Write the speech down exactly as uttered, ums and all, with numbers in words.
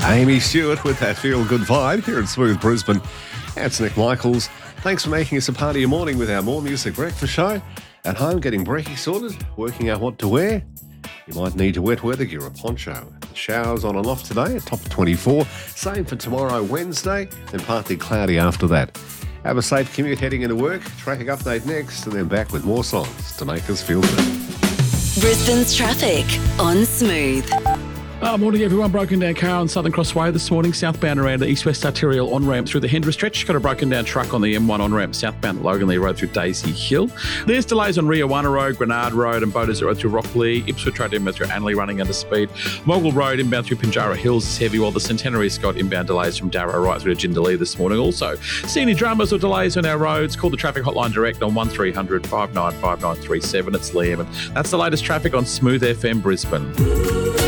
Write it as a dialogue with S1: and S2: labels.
S1: Amy Stewart with that feel-good vibe here at Smooth Brisbane. That's Nick Michaels. Thanks for making us a part of your morning with our More Music Breakfast show. At home, getting brekkie sorted, working out what to wear. You might need your wet weather gear, a poncho. The showers on and off today, a top of twenty-four. Same for tomorrow, Wednesday, and partly cloudy after that. Have a safe commute heading into work. Traffic update next, and then back with more songs to make us feel good.
S2: Brisbane's traffic on Smooth.
S3: Uh, morning, everyone. Broken down car on Southern Crossway this morning, southbound around the East-West Arterial on-ramp through the Hendra stretch. Got a broken down truck on the M one on-ramp southbound at Loganley Road through Daisy Hill. There's delays on Rio One Road, Grenard Road and Boaters Road through Rockley. Ipswich Road inbound through Anley running under speed. Mogul Road inbound through Pinjarra Hills is heavy, while the Centenary's got inbound delays from Darrow right through to Jindalee this morning. Also, see any dramas or delays on our roads, call the traffic hotline direct on one three hundred, five nine five nine three seven. It's Liam, and that's the latest traffic on Smooth F M Brisbane.